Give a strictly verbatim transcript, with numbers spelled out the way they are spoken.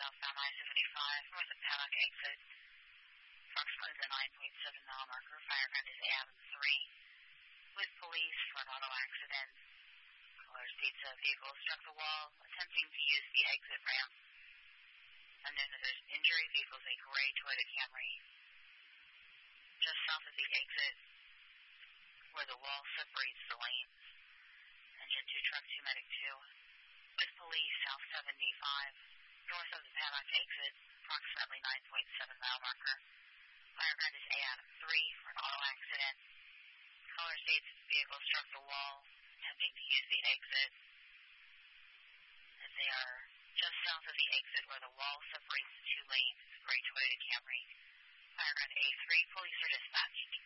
southbound I seventy-five, north of Paddock exit. Approximately the nine point seven mile marker. Fire ground is A Adam three. With police for an auto accident. Caller states a vehicle struck the wall, attempting to use the exit ramp. And then there's injury. Vehicles a gray Toyota Camry. Just south of the exit, where the wall separates the lanes. Engine two, truck two, medic two. With police, south seventy-five, north of the Paddock exit, approximately nine point seven mile marker. Fire ground is A Adam three for an auto accident. Caller states vehicle struck the wall, attempting to use the exit. As they are just south of the exit where the wall separates the two lanes, gray Toyota Camry. Fire ground A three, police are dispatched.